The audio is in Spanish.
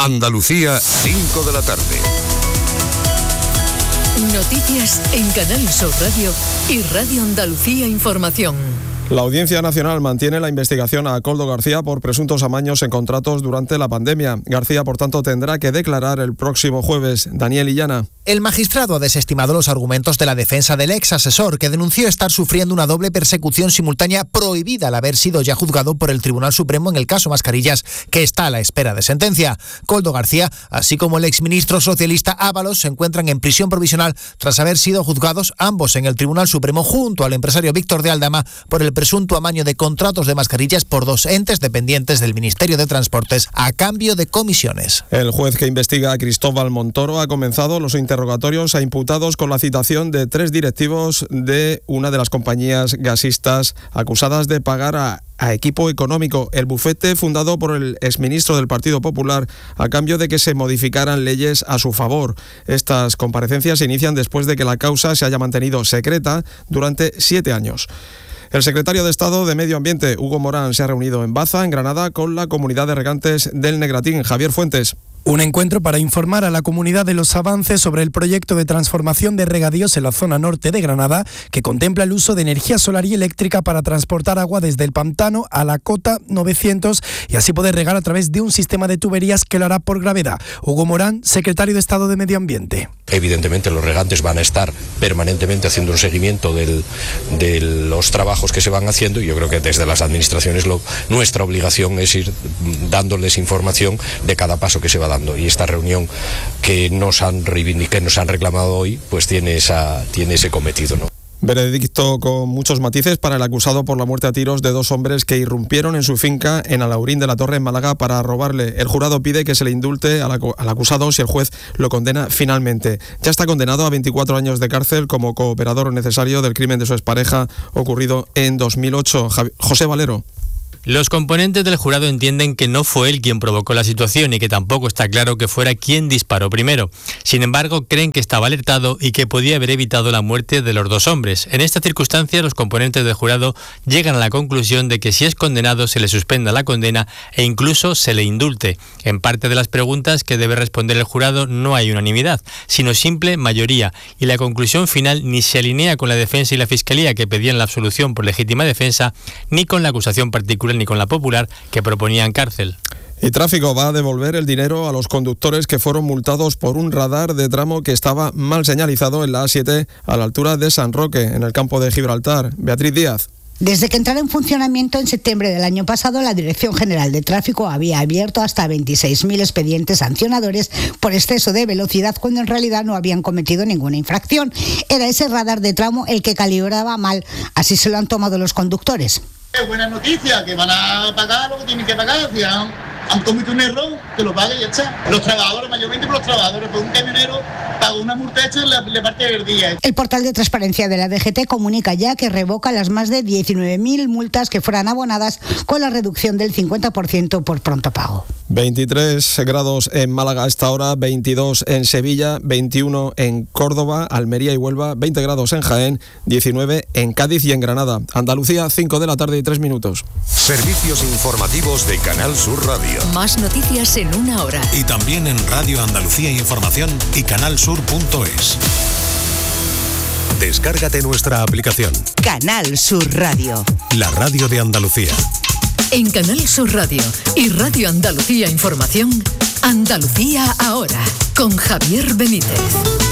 Andalucía, 5 de la tarde. Noticias en Canal Sur Radio y Radio Andalucía Información. La Audiencia Nacional mantiene la investigación a Koldo García por presuntos amaños en contratos durante la pandemia. García, por tanto, tendrá que declarar el próximo jueves. Daniel Illana. El magistrado ha desestimado los argumentos de la defensa del ex asesor, que denunció estar sufriendo una doble persecución simultánea prohibida al haber sido ya juzgado por el Tribunal Supremo en el caso Mascarillas, que está a la espera de sentencia. Koldo García, así como el exministro socialista Ábalos, se encuentran en prisión provisional tras haber sido juzgados ambos en el Tribunal Supremo junto al empresario Víctor de Aldama por el presunto amaño de contratos de mascarillas por dos entes dependientes del Ministerio de Transportes a cambio de comisiones. El juez que investiga a Cristóbal Montoro ha comenzado los interrogatorios a imputados con la citación de 3 directivos de una de las compañías gasistas acusadas de pagar a Equipo Económico, el bufete fundado por el exministro del Partido Popular a cambio de que se modificaran leyes a su favor. Estas comparecencias se inician después de que la causa se haya mantenido secreta durante 7 años. El secretario de Estado de Medio Ambiente, Hugo Morán, se ha reunido en Baza, en Granada, con la comunidad de regantes del Negratín. Javier Fuentes. Un encuentro para informar a la comunidad de los avances sobre el proyecto de transformación de regadíos en la zona norte de Granada, que contempla el uso de energía solar y eléctrica para transportar agua desde el pantano a la cota 900 y así poder regar a través de un sistema de tuberías que lo hará por gravedad. Hugo Morán, secretario de Estado de Medio Ambiente. Evidentemente los regantes van a estar permanentemente haciendo un seguimiento de los trabajos que se van haciendo y yo creo que desde las administraciones nuestra obligación es ir dándoles información de cada paso que se va dando. Y esta reunión que nos han reclamado hoy, pues tiene ese cometido, ¿no? Veredicto con muchos matices para el acusado por la muerte a tiros de 2 hombres que irrumpieron en su finca en Alaurín de la Torre, en Málaga, para robarle. El jurado pide que se le indulte al acusado si el juez lo condena finalmente. Ya está condenado a 24 años de cárcel como cooperador necesario del crimen de su expareja ocurrido en 2008. José Valero. Los componentes del jurado entienden que no fue él quien provocó la situación y que tampoco está claro que fuera quien disparó primero. Sin embargo, creen que estaba alertado y que podía haber evitado la muerte de los 2 hombres. En esta circunstancia, los componentes del jurado llegan a la conclusión de que si es condenado se le suspenda la condena e incluso se le indulte. En parte de las preguntas que debe responder el jurado no hay unanimidad, sino simple mayoría, y la conclusión final ni se alinea con la defensa y la fiscalía, que pedían la absolución por legítima defensa, ni con la acusación particular ni con la popular, que proponían cárcel. Y Tráfico va a devolver el dinero a los conductores que fueron multados por un radar de tramo que estaba mal señalizado en la A7 a la altura de San Roque, en el campo de Gibraltar. Beatriz Díaz. Desde que entrara en funcionamiento en septiembre del año pasado, la Dirección General de Tráfico había abierto hasta 26.000 expedientes sancionadores por exceso de velocidad cuando en realidad no habían cometido ninguna infracción. Era ese radar de tramo el que calibraba mal, así se lo han tomado los conductores. Es buena noticia, que van a pagar lo que tienen que pagar. Si han cometido un error, que lo paguen y ya está. Los trabajadores, mayormente por los trabajadores, por un camionero paga una multa hecha y le parte del día. El portal de transparencia de la DGT comunica ya que revoca las más de 19.000 multas que fueran abonadas con la reducción del 50% por pronto pago. 23 grados en Málaga a esta hora, 22 en Sevilla, 21 en Córdoba, Almería y Huelva, 20 grados en Jaén, 19 en Cádiz y en Granada. Andalucía, 5 de la tarde y 3 minutos. Servicios informativos de Canal Sur Radio. Más noticias en 1 hora. Y también en Radio Andalucía Información y canalsur.es. Descárgate nuestra aplicación. Canal Sur Radio. La radio de Andalucía. En Canal Sur Radio y Radio Andalucía Información, Andalucía ahora, con Javier Benítez.